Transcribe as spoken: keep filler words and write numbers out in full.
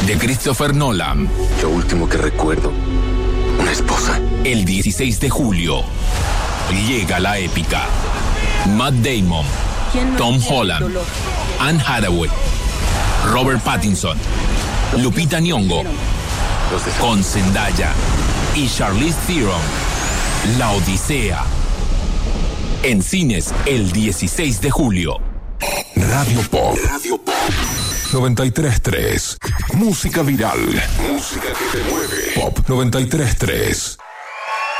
de Christopher Nolan. Lo último que recuerdo, una esposa. El dieciséis de julio llega la épica. Matt Damon, Tom Holland, Anne Hathaway, Robert Pattinson, Lupita Nyong'o, con Zendaya y Charlize Theron. La Odisea. En cines el dieciséis de julio. Radio Pop. Radio Pop. noventa y tres punto tres. Música viral. Música que te mueve. Pop noventa y tres punto tres.